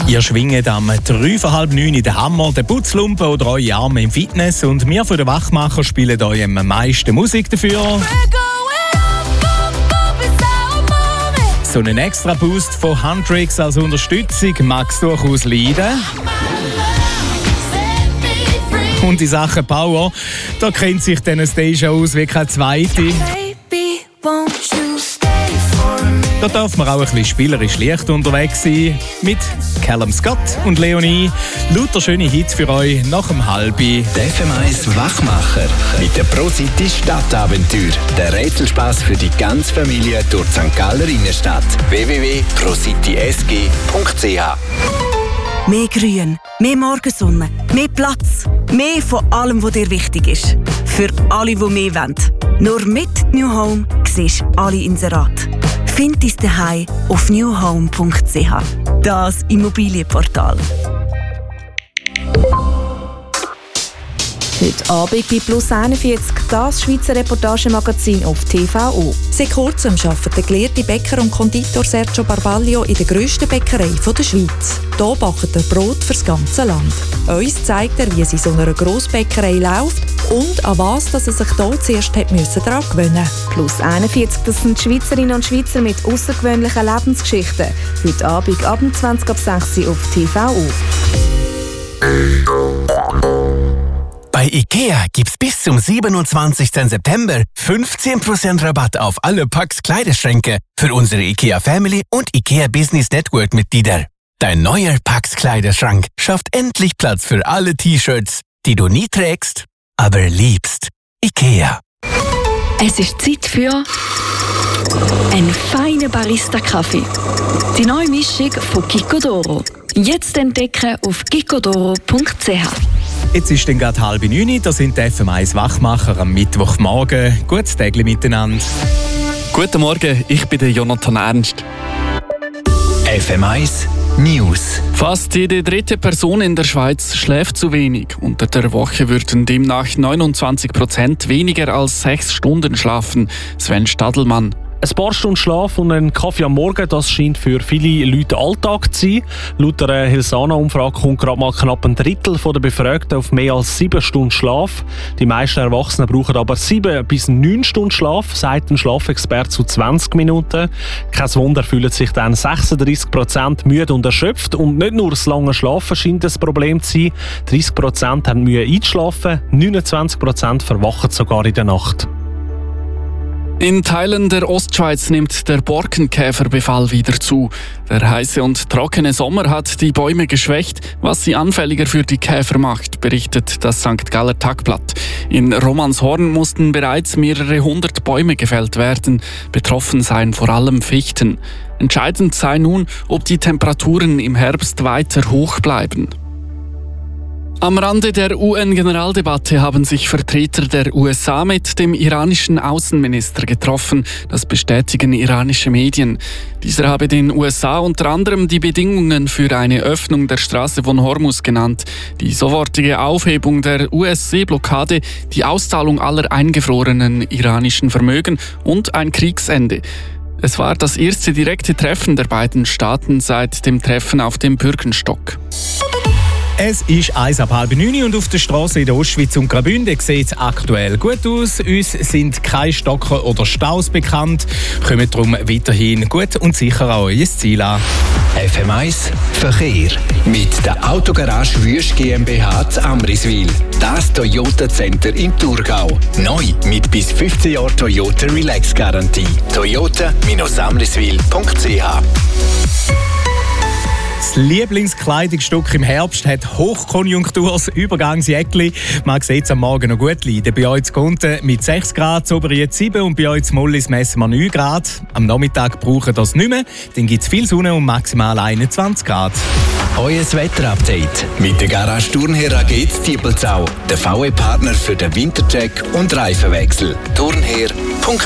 Ihr schwingt am 8:45 den Hammer, den Putzlumpen oder eure Arme im Fitness und wir von den Wachmacher spielen euch am meisten Musik dafür. So einen extra Boost von Huntrix als Unterstützung mag es durchaus leiden. Und in Sachen Power, da kennt sich dann Stage aus wie keine zweite. Da darf man auch ein bisschen spielerisch leicht unterwegs sein. Mit Callum Scott und Leonie. Lauter schöne Hits für euch nach dem Halbi. Der FM1 Wachmacher mit der ProCity Stadtabenteuer. Der Rätselspaß für die ganze Familie durch die St. Galler Innenstadt. www.procitysg.ch. Mehr Grün, mehr Morgensonne, mehr Platz, mehr von allem, was dir wichtig ist. Für alle, die mehr wollen. Nur mit New Home siehst du alle Inserate. Find dein Zuhause auf newhome.ch. Das Immobilienportal. Heute Abend bei Plus 41, das Schweizer Reportagemagazin auf TVO. Seit kurzem arbeitet der gelehrte Bäcker und Konditor Sergio Barbaglio in der grössten Bäckerei der Schweiz. Hier backt er Brot für das ganze Land. Uns zeigt er, wie es in so einer Grossbäckerei läuft und an was dass er sich hier zuerst daran gewöhnen musste. Plus 41, das sind Schweizerinnen und Schweizer mit außergewöhnlichen Lebensgeschichten. Heute Abend ab 20:06 auf TVO. Bei IKEA gibt's bis zum 27. September 15% Rabatt auf alle Packs Kleiderschränke für unsere IKEA Family und IKEA Business Network Mitglieder. Dein neuer Packs Kleiderschrank schafft endlich Platz für alle T-Shirts, die du nie trägst, aber liebst. IKEA. Es ist Zeit für einen feinen Barista-Kaffee. Die neue Mischung von Gicodoro. Jetzt entdecken auf gicodoro.ch. Jetzt ist dann gerade 8:30, da sind die FM1 Wachmacher am Mittwochmorgen. Gutes Tägli miteinander. Guten Morgen, ich bin der Jonathan Ernst. FM1 News. Fast jede dritte Person in der Schweiz schläft zu wenig. Unter der Woche würden demnach 29% weniger als 6 Stunden schlafen. Sven Stadelmann. Ein paar Stunden Schlaf und ein Kaffee am Morgen, das scheint für viele Leute Alltag zu sein. Laut einer Hilsana-Umfrage kommt gerade mal knapp ein Drittel der Befragten auf mehr als 7 Stunden Schlaf. Die meisten Erwachsenen brauchen aber 7 bis 9 Stunden Schlaf, sagt ein Schlafexperte zu 20 Minuten. Kein Wunder, fühlen sich dann 36% müde und erschöpft. Und nicht nur das lange Schlafen scheint ein Problem zu sein. 30% haben Mühe einzuschlafen, 29% verwachen sogar in der Nacht. In Teilen der Ostschweiz nimmt der Borkenkäferbefall wieder zu. Der heiße und trockene Sommer hat die Bäume geschwächt, was sie anfälliger für die Käfer macht, berichtet das St. Galler Tagblatt. In Romanshorn mussten bereits mehrere 100 Bäume gefällt werden. Betroffen seien vor allem Fichten. Entscheidend sei nun, ob die Temperaturen im Herbst weiter hoch bleiben. Am Rande der UN-Generaldebatte haben sich Vertreter der USA mit dem iranischen Außenminister getroffen. Das bestätigen iranische Medien. Dieser habe den USA unter anderem die Bedingungen für eine Öffnung der Straße von Hormuz genannt. Die sofortige Aufhebung der US-Seeblockade, die Auszahlung aller eingefrorenen iranischen Vermögen und ein Kriegsende. Es war das erste direkte Treffen der beiden Staaten seit dem Treffen auf dem Bürgenstock. Es ist 8:30 und auf der Straße in der Ostschweiz und Graubünden sieht es aktuell gut aus. Uns sind keine Stocker oder Staus bekannt. Kommt darum weiterhin gut und sicher an euer Ziel an. FM1 Verkehr mit der Autogarage Wüst GmbH zu Amriswil. Das Toyota Center im Thurgau. Neu mit bis 15 Jahren Toyota Relax Garantie. Toyota-amriswil.ch. Das Lieblingskleidungsstück im Herbst hat Hochkonjunktur, das Übergangsjäckli. Man sieht es am Morgen noch gut leiden. Bei euch zu Gunten mit 6 Grad, zu Oberried 7 und bei euch zu Mollis messen wir 9 Grad. Am Nachmittag brauchen wir das nicht mehr. Dann gibt es viel Sonne und maximal 21 Grad. Euer Wetterupdate mit der Garage Turnherr AG Diebelzau. Der VW-Partner für den Wintercheck und Reifenwechsel. Turnherr.ch